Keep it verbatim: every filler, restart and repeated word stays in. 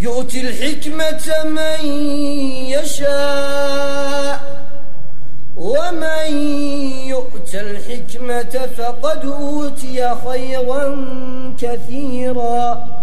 يؤتي الحكمة من يشاء ومن يؤت الحكمة فقد أوتي خيرا كثيرا